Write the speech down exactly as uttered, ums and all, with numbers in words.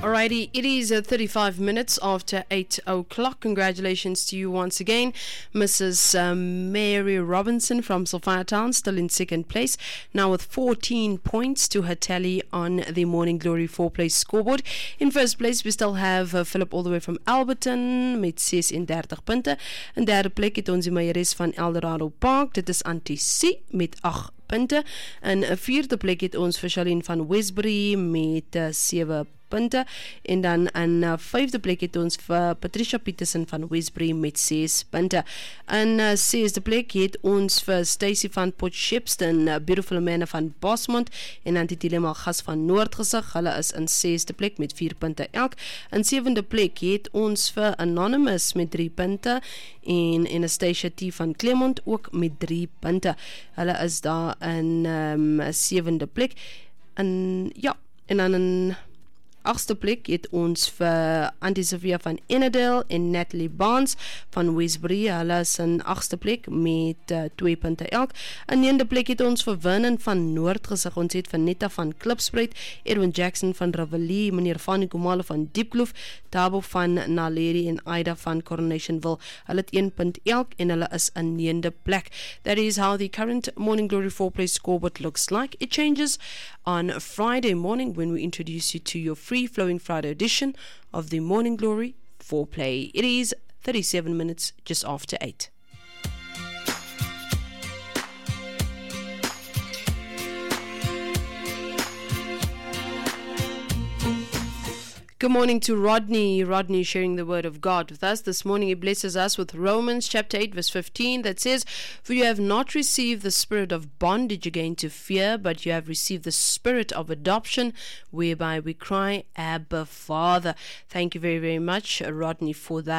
Alrighty, it is uh, thirty-five minutes after eight o'clock. Congratulations to you once again, Missus Um, Mary Robinson from Sophia Town, still in second place, now with fourteen points to her tally on the Morning Glory four-place scoreboard. In first place, we still have uh, Philip all the way from Alberton met ses en dertig punte. In derde plek het ons die meieres van Eldorado Park, dit is Auntie C met agt punte. In 'n vierde plek het ons vir Charlene van Westbury met uh, sewe punte, en dan in uh, vyfde plek het ons vir Patricia Peterson van Westbury met ses punte. In uh, sesde plek het ons vir Stacey van Port Shepstone, uh, Beautiful Amanda van Bosmont en Antitiele Malgas van Noordgesig, hulle is in sesde plek met vier punte elk. In sewende plek het ons vir Anonymous met drie punte en Anastasia T van Claremont ook met drie punte. Hulle is daar in um, sewende plek. En ja, en dan in agste plek het ons vir Auntie Sophia van Ennerdale en Natalie Barnes van Westbury, hulle is in agste plek met uh, twee punte elk. In negende plek het ons vir Vernon van Noordgesig, ons het vir Netta van Klipspruit, Edwin Jackson van Ravelie, meneer Fanny Kumalo van Diepkloof, Tabo van Naledi en Aida van Coronationville. Hulle het een punt elk en hulle is in negende plek. That is how the current Morning Glory four-place scoreboard looks like. It changes on Friday morning when we introduce you to your free-flowing Friday edition of the Morning Glory four-play. It is thirty-seven minutes just after eight. Good morning to Rodney. Rodney sharing the word of God with us. This morning he blesses us with Romans chapter eight verse fifteen that says, "For you have not received the spirit of bondage again to fear, but you have received the spirit of adoption, whereby we cry, Abba, Father." Thank you very, very much, Rodney, for that.